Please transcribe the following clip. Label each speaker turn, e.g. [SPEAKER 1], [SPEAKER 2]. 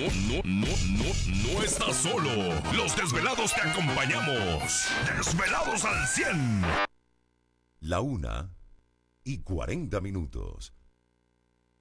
[SPEAKER 1] No estás solo. Los desvelados te acompañamos. Desvelados al 100.
[SPEAKER 2] La 1:40 minutos.